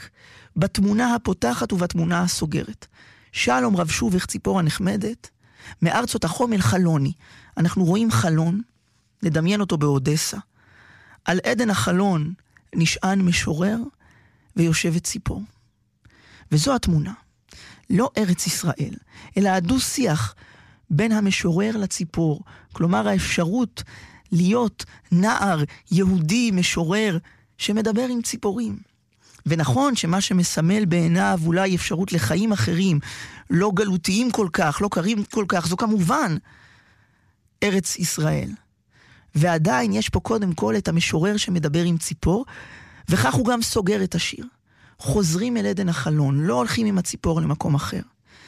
בתמונה הפותחת ובתמונה הסוגרת. שלום רב שובך ציפור הנחמדת, מארצות החום אל חלוני. אנחנו רואים חלון, נדמיין אותו באודסה. על עדן החלון נשען משורר ויושבת ציפור. וזו התמונה. לא ארץ ישראל, אלא הדו-שיח בין המשורר לציפור. כלומר, האפשרות להיות נער יהודי משורר שמדבר עם ציפורים. ונכון שמה שמסמל בעיניו אולי אפשרות לחיים אחרים, לא גלותיים כל כך, לא קרים כל כך, זו כמובן ארץ ישראל. ועדיין יש פה קודם כל את המשורר שמדבר עם ציפור, וכך הוא גם סוגר את השיר. חוזרים אל עדן החלון, לא הולכים עם הציפור למקום אחר.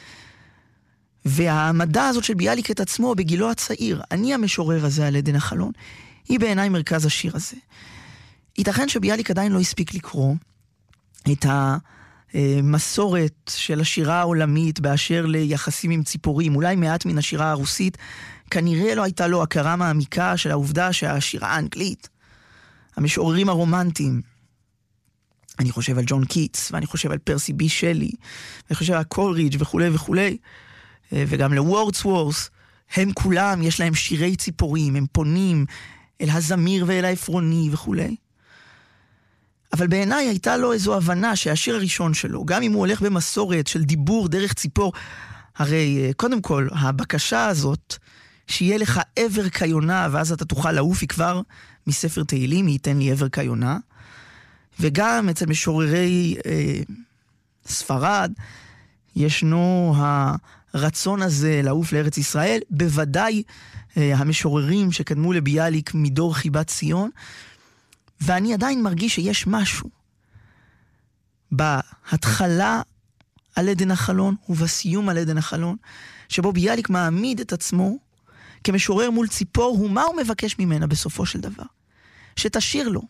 והעמדה הזאת של ביאליק את עצמו בגילו הצעיר, אני המשורר הזה על עדן החלון, היא בעיניי מרכז השיר הזה. ייתכן שביאליק עדיין לא הספיק לקרוא את המסורת של השירה העולמית באשר ליחסים עם ציפורים, אולי מעט מן השירה הרוסית, כנראה לא הייתה לו הכרה מעמיקה של העובדה שהשירה האנגלית, המשוררים הרומנטיים, אני חושב על ג'ון קיטס, ואני חושב על פרסי בי שלי, ואני חושב על קולרידג' וכו' וכו', וגם לוורדסוורת', הם כולם, יש להם שירי ציפורים, הם פונים אל הזמיר ואל העפרוני וכו'. אבל בעיניי הייתה לו איזו הבנה שהשיר הראשון שלו, גם אם הוא הולך במסורת של דיבור דרך ציפור, הרי קודם כל, הבקשה הזאת, שיהיה לך עבר כיונה, ואז אתה תוכל לעוף, היא כבר מספר תהילים, ייתן לי עבר כיונה, וגם אצל משוררי ספרד, ישנו הרצון הזה לעוף לארץ ישראל, בוודאי המשוררים שקדמו לביאליק מדור חיבת ציון, ואני עדיין מרגיש שיש משהו בהתחלה על עדן החלון ובסיום על עדן החלון, שבו ביאליק מעמיד את עצמו כמשורר מול ציפור, ומה הוא מבקש ממנה בסופו של דבר? שתשיר לו.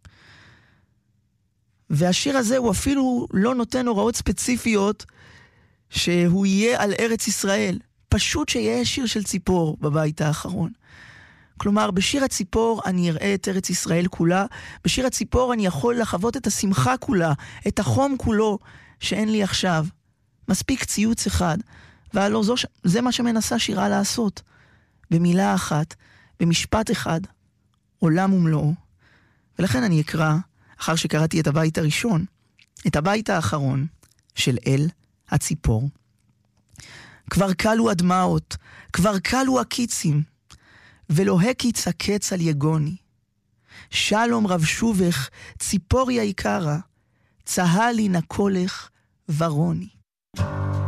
והשיר הזה הוא אפילו לא נותן הוראות ספציפיות שהוא יהיה על ארץ ישראל. פשוט שיהיה שיר של ציפור בבית האחרון. כלומר, בשיר הציפור אני אראה את ארץ ישראל כולה, בשיר הציפור אני יכול לחוות את השמחה כולה, את החום כולו שאין לי עכשיו. מספיק ציוץ אחד, והלא זה מה שמנסה שירה לעשות. במילה אחת, במשפט אחד, עולם ומלואו. ולכן אני אקרא, אחר שקראתי את הבית הראשון, את הבית האחרון של אל הציפור. כבר קלו הדמעות, כבר קלו הקיצים, ולא הקיץ הקץ על יגוני. שלום רב שובך, ציפורי היקרה, צהלי נקולך ורוני.